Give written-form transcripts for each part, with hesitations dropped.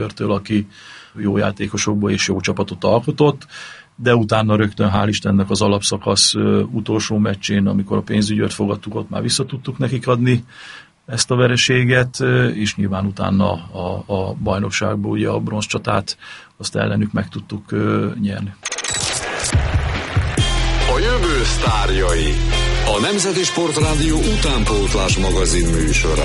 Örtől, aki jó játékosokból és jó csapatot alkotott, de utána rögtön hál' Istennek az alapszakasz utolsó meccsén, amikor a pénzügyőrt fogadtuk, ott már vissza tudtuk nekik adni ezt a vereséget, és nyilván utána a bajnokságból ugye a bronzcsatát azt ellenük meg tudtuk nyerni. A jövő sztárjai. A Nemzeti Sportrádió utánpótlás magazin műsora.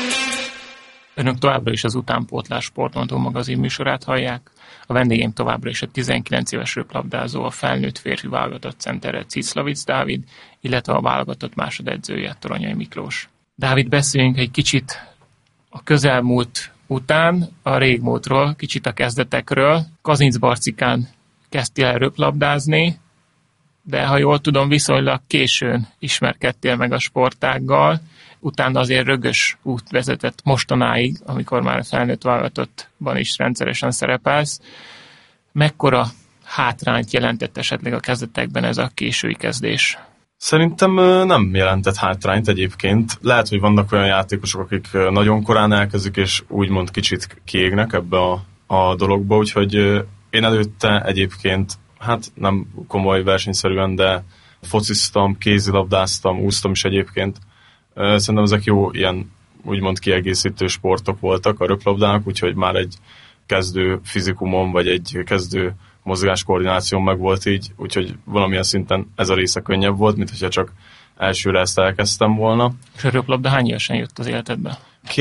Önök továbbra is az Utánpótlás Sportmondó magazin műsorát hallják. A vendégém továbbra is a 19 éves röplabdázó, a felnőtt férfi válogatott centere Ciclavics Dávid, illetve a válogatott másodedzője Toronyai Miklós. Dávid, beszéljünk egy kicsit a közelmúlt után, a régmúltról, kicsit a kezdetekről. Kazincbarcikán kezdtél el röplabdázni, de ha jól tudom, viszonylag későn ismerkedtél meg a sportággal, utána azért rögös út vezetett mostanáig, amikor már a felnőtt válogatottban is rendszeresen szerepelsz. Mekkora hátrányt jelentett esetleg a kezdetekben ez a késői kezdés? Szerintem nem jelentett hátrányt egyébként. Lehet, hogy vannak olyan játékosok, akik nagyon korán elkezdik, és úgymond kicsit kiégnek ebbe a dologba, úgyhogy én előtte egyébként, hát nem komoly versenyszerűen, de fociztam, kézilabdáztam, úsztam is egyébként. Szerintem ezek jó ilyen úgymond kiegészítő sportok voltak a röplabdának, úgyhogy már egy kezdő fizikumom, vagy egy kezdő mozgáskoordinációm meg volt így, úgyhogy valamilyen szinten ez a része könnyebb volt, mint hogyha csak elsőre ezt elkezdtem volna. És a röplabda hány évesen jött az életedbe?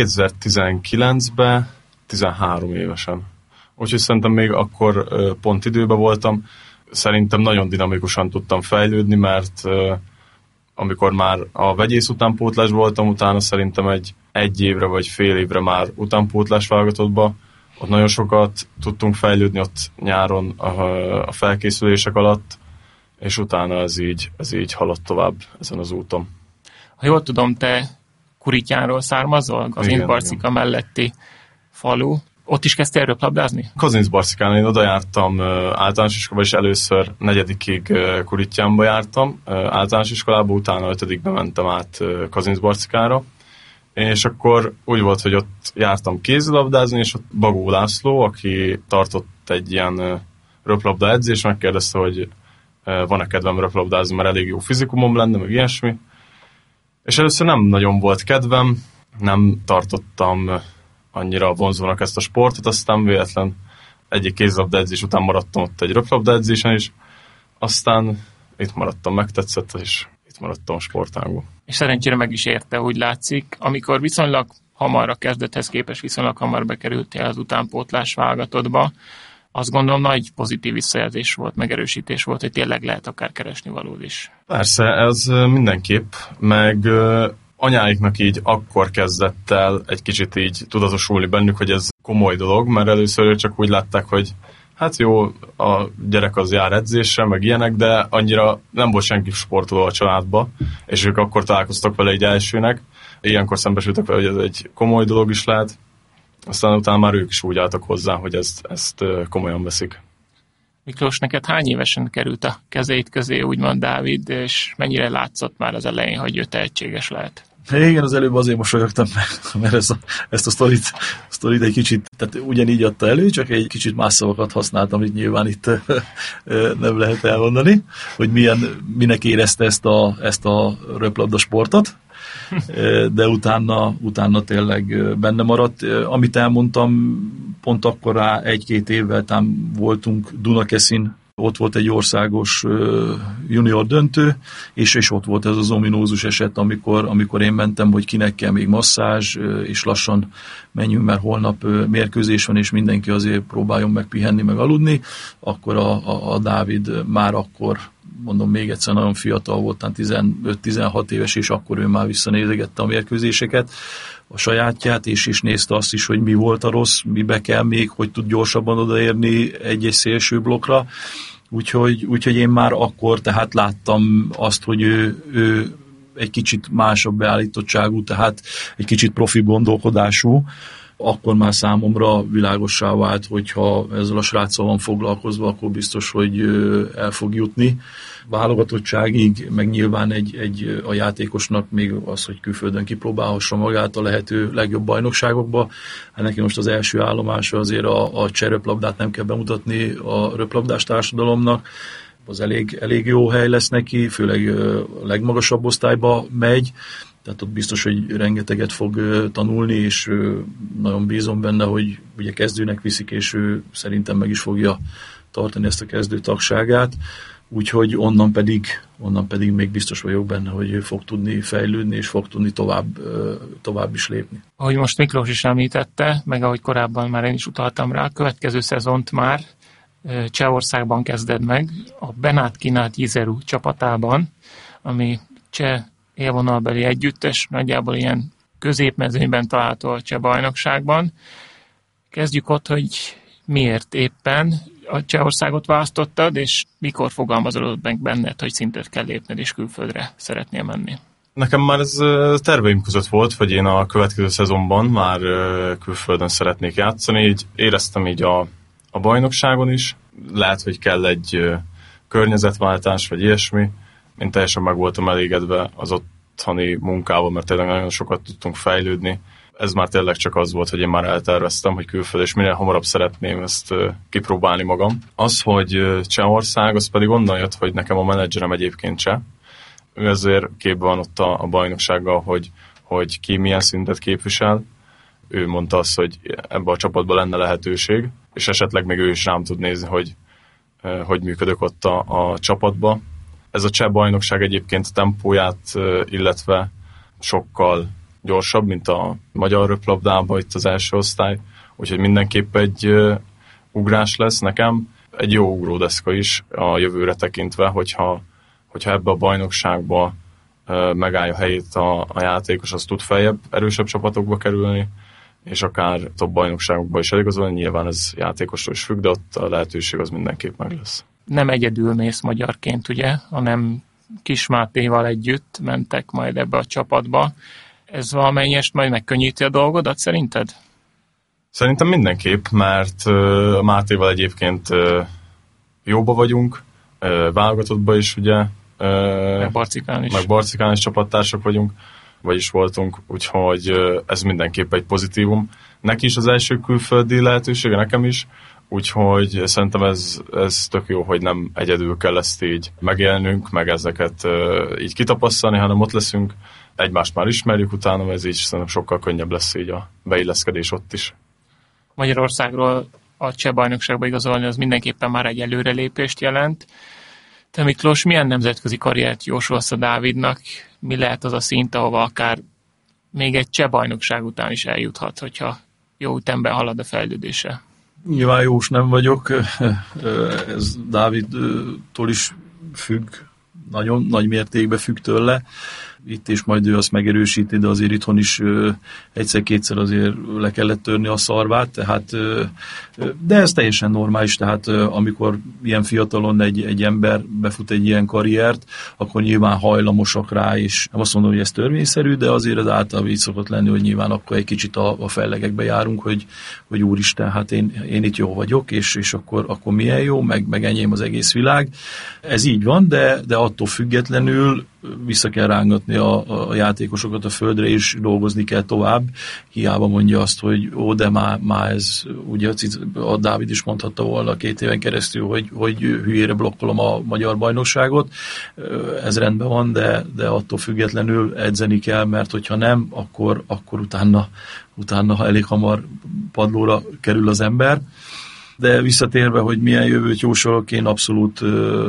2019-ben 13 évesen. Úgyhogy szerintem még akkor pont időben voltam. Szerintem nagyon dinamikusan tudtam fejlődni, mert amikor már a vegyész utánpótlás voltam, utána szerintem egy évre vagy fél évre már utánpótlás válogatottba. Ott nagyon sokat tudtunk fejlődni ott nyáron a felkészülések alatt, és utána ez így haladt tovább ezen az úton. Ha jól tudom, te Kurityánról származol, Kazincbarcika melletti falu. Ott is kezdtél röplabdázni? Kazincbarcikán én oda jártam általános iskolába, és először 4. Kurityánba jártam általános iskolába, utána 5. mentem át Kazincbarcikára. És akkor úgy volt, hogy ott jártam kézilabdázni, és ott Bagó László, aki tartott egy ilyen röplabda edzést, megkérdezte, hogy van-e kedvem röplabdázni, mert elég jó fizikumom lenne, meg ilyesmi. És először nem nagyon volt kedvem, nem tartottam annyira vonzónak ezt a sportot, aztán véletlen egyik kézilabda edzés után maradtam ott egy röplabda edzésen is, aztán itt maradtam, megtetszett, és itt maradtam a sportágban. És szerencsére meg is érte, úgy látszik. Amikor viszonylag hamar a kezdethez képest viszonylag hamar bekerültél az utánpótlás válogatottba, azt gondolom nagy pozitív visszajelzés volt, megerősítés volt, hogy tényleg lehet akár keresni valód is. Persze, ez mindenképp, meg anyáiknak így akkor kezdett el egy kicsit így tudatosulni bennük, hogy ez komoly dolog, mert először csak úgy látták, hogy hát jó, a gyerek az jár edzésre, meg ilyenek, de annyira nem volt senki sportoló a családba, és ők akkor találkoztak vele egy elsőnek. Ilyenkor szembesültek vele, hogy ez egy komoly dolog is lehet. Aztán utána már ők is úgy álltak hozzá, hogy ezt komolyan veszik. Miklós, neked hány évesen került a kezeit közé, úgymond Dávid, és mennyire látszott már az elején, hogy ő tehetséges lehet? Igen, az előbb azért mosolyogtam meg, mert ezt a sztorit egy kicsit, tehát ugyanígy adta elő, csak egy kicsit más szavakat használtam, amit nyilván itt nem lehet elmondani, hogy minek érezte ezt a röplabda sportot, de utána tényleg benne maradt. Amit elmondtam, pont akkor rá 1-2 évvel voltunk Dunakeszin, ott volt egy országos junior döntő, és ott volt ez az ominózus eset, amikor én mentem, hogy kinek kell még masszázs, és lassan menjünk, mert holnap mérkőzés van, és mindenki azért próbáljon meg pihenni, meg aludni. Akkor a Dávid már akkor, mondom még egyszer, nagyon fiatal volt, 15-16 éves, és akkor ő már visszanézegette a mérkőzéseket, a sajátját, és nézte azt is, hogy mi volt a rossz, mibe kell még, hogy tud gyorsabban odaérni egy szélső blokkra. Úgyhogy én már akkor tehát láttam azt, hogy ő egy kicsit másabb beállítottságú, tehát egy kicsit profi gondolkodású, akkor már számomra világossá vált, hogyha ezzel a sráccal van foglalkozva, akkor biztos, hogy el fog jutni. Válogatottságig, meg nyilván a játékosnak még az, hogy külföldön kipróbálhassa magát a lehető legjobb bajnokságokba. Hát neki most az első állomása azért a cseröplabdát nem kell bemutatni a röplabdás társadalomnak. Az elég jó hely lesz neki, főleg a legmagasabb osztályba megy, tehát ott biztos, hogy rengeteget fog tanulni, és nagyon bízom benne, hogy ugye kezdőnek viszik, és ő szerintem meg is fogja tartani ezt a kezdő tagságát, úgyhogy onnan pedig még biztos vagyok benne, hogy ő fog tudni fejlődni, és fog tudni tovább is lépni. Ahogy most Miklós is említette, meg ahogy korábban már én is utaltam rá, a következő szezont már Csehországban kezded meg, a Benát Kinát Jizeru csapatában, ami cseh élvonalbeli együttes, nagyjából ilyen középmezőnyben található a cseh bajnokságban. Kezdjük ott, hogy miért éppen a Csehországot választottad, és mikor fogalmazódott meg benned, hogy szintet kell lépned, és külföldre szeretnél menni? Nekem már ez terveim között volt, hogy én a következő szezonban már külföldön szeretnék játszani, így éreztem így a bajnokságon is. Lehet, hogy kell egy környezetváltás, vagy ilyesmi. Én teljesen meg voltam elégedve az otthoni munkával, mert tényleg nagyon sokat tudtunk fejlődni. Ez már tényleg csak az volt, hogy én már elterveztem, hogy külföld, és minél hamarabb szeretném ezt kipróbálni magam. Az, hogy Csehország, az pedig onnan jött, hogy nekem a menedzserem egyébként cseh. Ő ezért képben van ott a bajnoksággal, hogy ki milyen szintet képvisel. Ő mondta azt, hogy ebben a csapatban lenne lehetőség, és esetleg még ő is rám tud nézni, hogy működök ott a csapatba. Ez a cseh bajnokság egyébként tempóját, illetve sokkal gyorsabb, mint a magyar röplabdában itt az első osztály, úgyhogy mindenképp egy ugrás lesz nekem. Egy jó ugródeszka is a jövőre tekintve, hogyha ebbe a bajnokságba megállja helyét a játékos, az tud feljebb, erősebb csapatokba kerülni, és akár top bajnokságokba is eligazolni. Nyilván ez játékostól is függ, de ott a lehetőség az mindenképp meg lesz. Nem egyedül mész magyarként, ugye, hanem Kis Mátéval együtt mentek majd ebbe a csapatba. Ez valamennyest majd megkönnyíti a dolgodat szerinted? Szerintem mindenképp, mert Mátéval egyébként jóba vagyunk, válogatottban is ugye, meg Barcikán is csapattársak vagyunk, vagyis voltunk, úgyhogy ez mindenképp egy pozitívum. Neki is az első külföldi lehetősége, nekem is, úgyhogy szerintem ez tök jó, hogy nem egyedül kell ezt így megélnünk, meg ezeket így kitapasztalni, hanem ott leszünk, egymást már ismerjük utána, ez így szerintem sokkal könnyebb lesz így a beilleszkedés ott is. Magyarországról a cseh bajnokságba igazolni az mindenképpen már egy előrelépést jelent. Te Miklós, milyen nemzetközi karriert jósolsz a Dávidnak? Mi lehet az a szint, ahova akár még egy cseh bajnokság után is eljuthat, hogyha jó ütemben halad a fejlődése? Nyilván jós nem vagyok, ez Dávidtól is függ, nagyon nagy mértékben függ tőle. Itt is majd ő azt megerősíti, de azért itthon is egyszer-kétszer azért le kellett törni a szarvát, tehát, de ez teljesen normális, tehát amikor ilyen fiatalon egy ember befut egy ilyen karriert, akkor nyilván hajlamosak rá, és nem azt mondom, hogy ez törvényszerű, de azért az általában így szokott lenni, hogy nyilván akkor egy kicsit a fellegekbe járunk, hogy úristen, hát én itt jó vagyok, és akkor milyen jó, meg enyém az egész világ. Ez így van, de attól függetlenül vissza kell rángatni a játékosokat a földre, és dolgozni kell tovább. Hiába mondja azt, hogy de már ez, ugye a Dávid is mondhatta volna 2 éven keresztül, hogy hülyére blokkolom a magyar bajnokságot. Ez rendben van, de attól függetlenül edzeni kell, mert hogyha nem, akkor utána elég hamar padlóra kerül az ember. De visszatérve, hogy milyen jövőt jósolok, én abszolút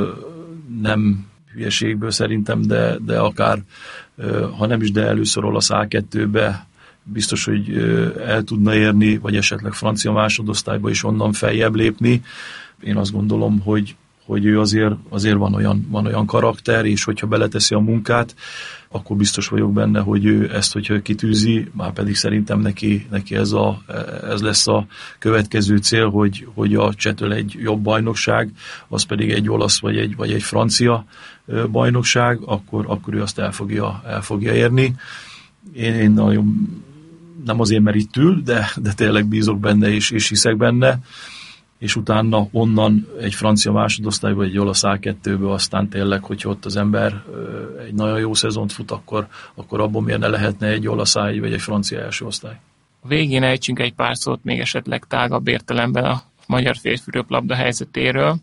nem hülyeségből szerintem, de akár, ha nem is, de először olasz A2-be biztos, hogy el tudna érni, vagy esetleg francia másodosztályba is onnan feljebb lépni. Én azt gondolom, hogy ő azért van olyan karakter, és hogyha beleteszi a munkát, akkor biztos vagyok benne, hogy ő ezt, hogyha kitűzi, már pedig szerintem neki ez lesz a következő cél, hogy a csettől egy jobb bajnokság, az pedig egy olasz vagy egy francia bajnokság, akkor ő azt el fogja érni. Én nagyon nem azért, mert itt ül, de tényleg bízok benne, és hiszek benne, és utána onnan egy francia másodosztályba, egy olasz A2-ből, aztán tényleg, hogyha ott az ember egy nagyon jó szezont fut, akkor abban miért ne lehetne egy olasz A1 vagy egy francia első osztály. A végén ejtsünk egy pár szót még esetleg tágabb értelemben a magyar férfi röplabda helyzetéről.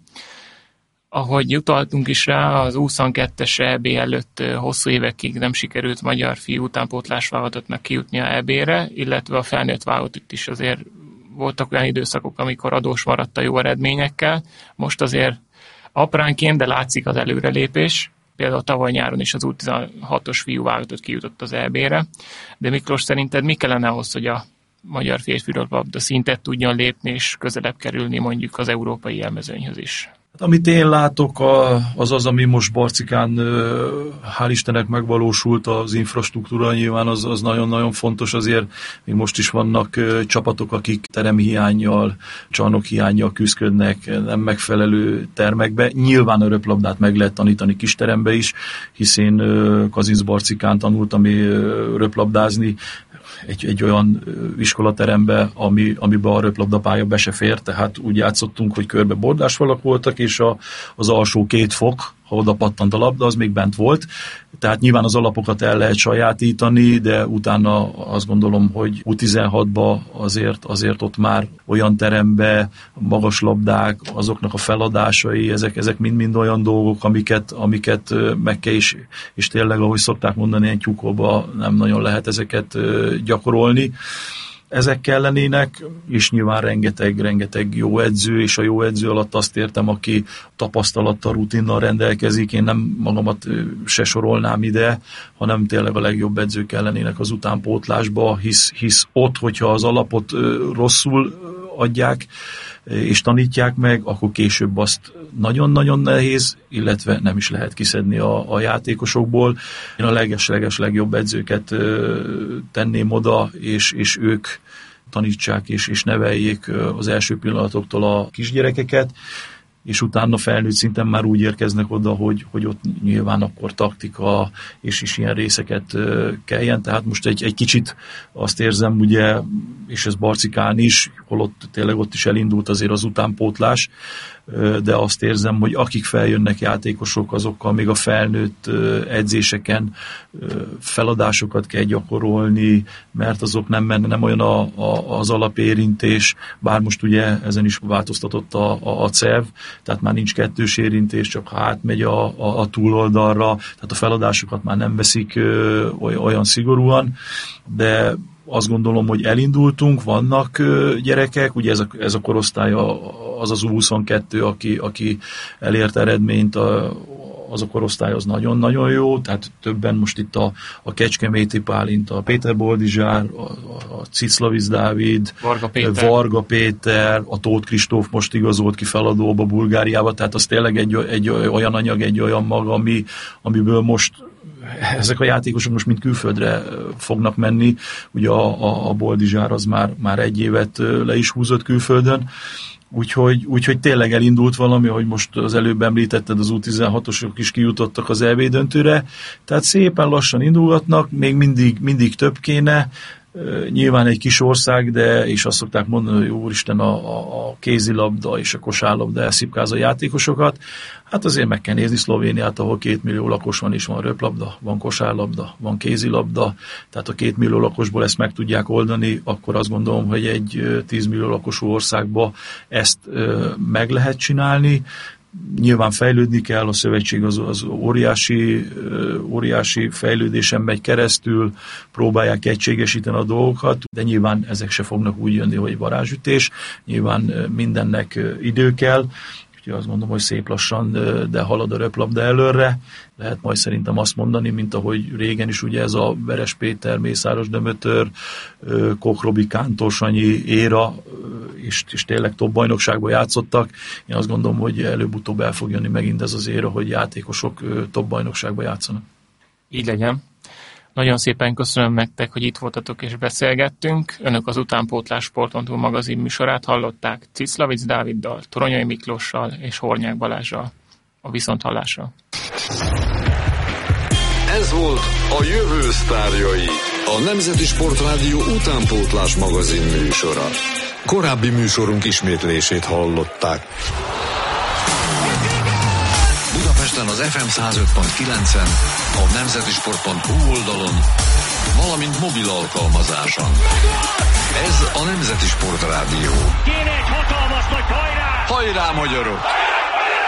Ahogy utaltunk is rá, az U22-es EB előtt hosszú évekig nem sikerült magyar fiú utánpótlás válogatottnak kijutni a EB-re, illetve a felnőtt válogatott is azért voltak olyan időszakok, amikor adós maradt a jó eredményekkel. Most azért apránként, de látszik az előrelépés. Például tavaly nyáron is az U16-os fiú válogatott kijutott az EB-re. De Miklós, szerinted mi kellene ahhoz, hogy a magyar férfi röplabda szintet tudjon lépni és közelebb kerülni mondjuk az európai élmezőnyhöz is? Amit én látok, az, ami most Barcikán hál' Istennek megvalósult, az infrastruktúra nyilván az nagyon-nagyon fontos, azért még most is vannak csapatok, akik teremhiánnyal, csarnokhiánnyal küzdködnek, nem megfelelő termekbe. Nyilván a röplabdát meg lehet tanítani kisterembe is, hiszen Kazincbarcikán tanultam röplabdázni, egy olyan iskolaterembe, amiben a röplabdapálya be se fér, tehát úgy játszottunk, hogy körbe bordásfalak voltak, és az alsó 2 fok, ha oda pattant a labda, az még bent volt. Tehát nyilván az alapokat el lehet sajátítani, de utána azt gondolom, hogy U16-ba azért ott már olyan terembe, magas labdák, azoknak a feladásai, ezek mind olyan dolgok, amiket meg kell és tényleg, ahogy szokták mondani, ilyen tyúkóba nem nagyon lehet ezeket gyakorolni. Ezek kellenének, és nyilván rengeteg jó edző, és a jó edző alatt azt értem, aki tapasztalattal, rutinnal rendelkezik. Én nem magamat se sorolnám ide, hanem tényleg a legjobb edzők kellenének az utánpótlásba, hisz ott, hogyha az alapot rosszul adják, és tanítják meg, akkor később azt nagyon-nagyon nehéz, illetve nem is lehet kiszedni a játékosokból. Én a leges legjobb edzőket tenném oda, és ők tanítsák és neveljék az első pillanatoktól a kisgyerekeket, és utána felnőtt szinten már úgy érkeznek oda, hogy ott nyilván akkor taktika és is ilyen részeket kelljen. Tehát most egy kicsit azt érzem, ugye, és ez Barcikán is, holott tényleg ott is elindult azért az utánpótlás, de azt érzem, hogy akik feljönnek játékosok, azokkal még a felnőtt edzéseken feladásokat kell gyakorolni, mert azok nem olyan az alapérintés, bár most ugye ezen is változtatott a CEV, tehát már nincs kettős érintés, csak ha átmegy a túloldalra, tehát a feladásokat már nem veszik olyan szigorúan, de azt gondolom, hogy elindultunk, vannak gyerekek, ugye ez a korosztály az U22, aki elért eredményt, az a korosztály az nagyon-nagyon jó, tehát többen most itt a Kecskeméti Pálint, a Péter Boldizsár, a Ciclavic Dávid, Varga Péter, a Tóth Kristóf most igazolt ki feladóba Bulgáriába, tehát az tényleg egy olyan anyag, egy olyan mag, amiből most ezek a játékosok most mind külföldre fognak menni. Ugye a Boldizsár az már 1 évet le is húzott külföldön, úgyhogy tényleg elindult valami, hogy most az előbb említetted, az U16-osok is kijutottak az EB döntőre, tehát szépen lassan indulgatnak, még mindig több kéne, nyilván egy kis ország, de és azt szokták mondani, hogy úristen, a kézilabda és a kosárlabda elszipkáz a játékosokat. Hát azért meg kell nézni Szlovéniát, ahol 2 millió lakos van, és van röplabda, van kosárlabda, van kézilabda, tehát a 2 millió lakosból ezt meg tudják oldani, akkor azt gondolom, hogy egy 10 millió lakosú országba ezt meg lehet csinálni. Nyilván fejlődni kell, a szövetség az óriási fejlődésen megy keresztül, próbálják egységesíteni a dolgokat, de nyilván ezek se fognak úgy jönni, hogy varázsütés, nyilván mindennek idő kell, úgyhogy azt mondom, hogy szép lassan, de halad a röplabda előre. Lehet majd szerintem azt mondani, mint ahogy régen is ugye ez a Veres Péter, Mészáros Dömötör, Koch Robi, Kántor Sanyi éra, és tényleg top bajnokságban játszottak. Én azt gondolom, hogy előbb-utóbb el fog jönni megint ez az éra, hogy játékosok top bajnokságban játszanak. Így legyen. Nagyon szépen köszönöm nektek, hogy itt voltatok és beszélgettünk. Önök az Utánpótlás Sport.hu magazin műsorát hallották Ciclavic Dáviddal, Toronyai Miklóssal és Hornyák Balázsral. A viszonthallásra. Ez volt a jövő sztárjai, a Nemzeti Sportrádió utánpótlás magazin műsora. Korábbi műsorunk ismétlését hallották. Budapesten az FM 105.9-en, a nemzetisport.hu oldalon, valamint mobil alkalmazáson. Ez a Nemzeti Sportrádió. Kéne egy hatalmas nagy hajrá! Hajrá, magyarok!